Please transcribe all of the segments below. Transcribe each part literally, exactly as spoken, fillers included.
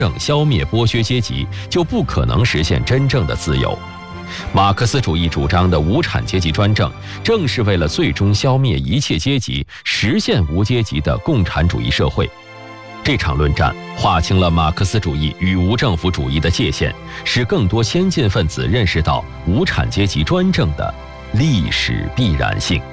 正消灭剥削阶级，就不可能实现真正的自由。马克思主义主张的无产阶级专政，正是为了最终消灭一切阶级，实现无阶级的共产主义社会。这场论战划清了马克思主义与无政府主义的界限，使更多先进分子认识到无产阶级专政的历史必然性。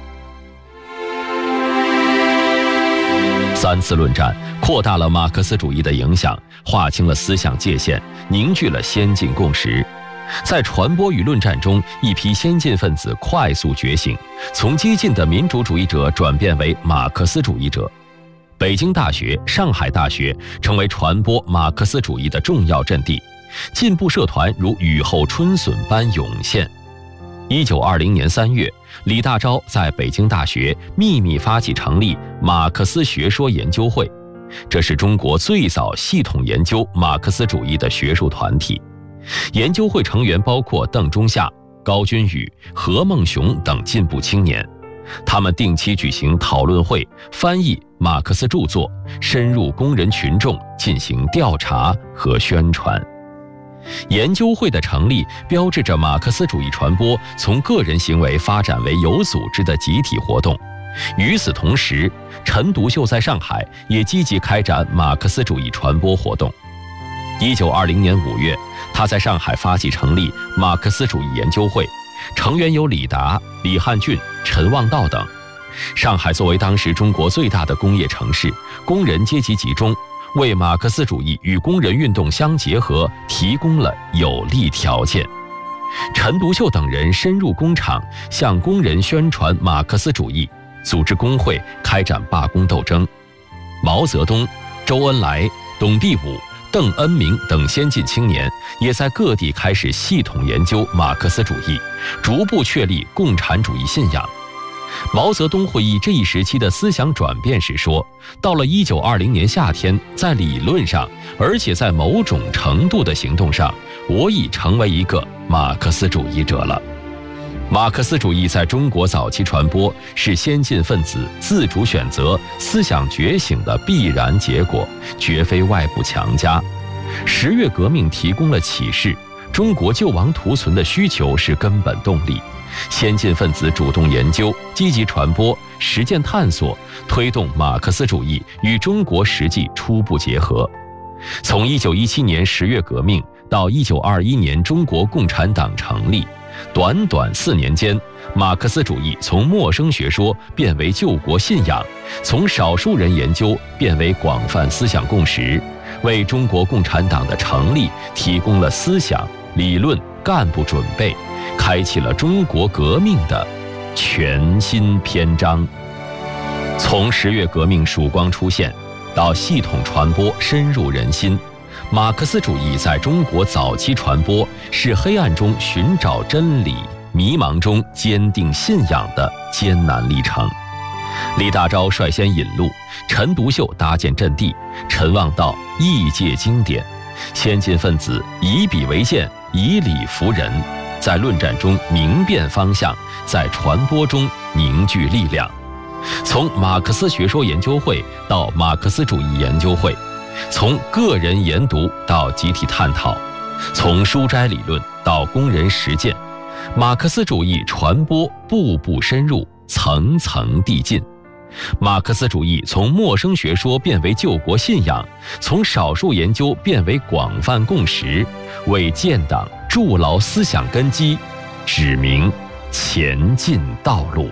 三次论战扩大了马克思主义的影响，划清了思想界限，凝聚了先进共识。在传播与论战中，一批先进分子快速觉醒，从激进的民主主义者转变为马克思主义者。北京大学、上海大学成为传播马克思主义的重要阵地，进步社团如雨后春笋般涌现。一九二零年三月，李大钊在北京大学秘密发起成立马克思学说研究会，这是中国最早系统研究马克思主义的学术团体。研究会成员包括邓中夏、高君宇、何孟雄等进步青年，他们定期举行讨论会，翻译马克思著作，深入工人群众进行调查和宣传。研究会的成立标志着马克思主义传播从个人行为发展为有组织的集体活动。与此同时，陈独秀在上海也积极开展马克思主义传播活动。一九二零年五月，他在上海发起成立马克思主义研究会，成员有李达、李汉俊、陈望道等。上海作为当时中国最大的工业城市，工人阶级集中，为马克思主义与工人运动相结合提供了有利条件。陈独秀等人深入工厂，向工人宣传马克思主义，组织工会，开展罢工斗争。毛泽东、周恩来、董必武、邓恩铭等先进青年也在各地开始系统研究马克思主义，逐步确立共产主义信仰。毛泽东会议这一时期的思想转变时说，到了一九二零年夏天，在理论上，而且在某种程度的行动上，我已成为一个马克思主义者了。马克思主义在中国早期传播，是先进分子自主选择、思想觉醒的必然结果，绝非外部强加。十月革命提供了启示，中国救亡图存的需求是根本动力。先进分子主动研究、积极传播、实践探索，推动马克思主义与中国实际初步结合。从一九一七年十月革命到一九二一年中国共产党成立，短短四年间，马克思主义从陌生学说变为救国信仰，从少数人研究变为广泛思想共识，为中国共产党的成立提供了思想、理论、干部准备，开启了中国革命的全新篇章。从十月革命曙光出现到系统传播深入人心，马克思主义在中国早期传播是黑暗中寻找真理、迷茫中坚定信仰的艰难历程。李大钊率先引路，陈独秀搭建阵地，陈望道译介经典，先进分子以笔为鉴，以理服人，在论战中明辨方向，在传播中凝聚力量。从马克思学说研究会到马克思主义研究会，从个人研读到集体探讨，从书斋理论到工人实践，马克思主义传播步步深入，层层递进。马克思主义从陌生学说变为救国信仰，从少数研究变为广泛共识，为建党筑牢思想根基，指明前进道路。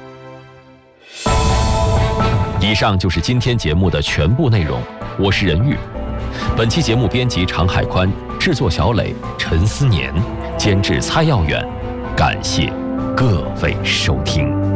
以上就是今天节目的全部内容，我是任玉。本期节目编辑常海宽，制作小磊、陈思年，监制蔡耀远。感谢各位收听。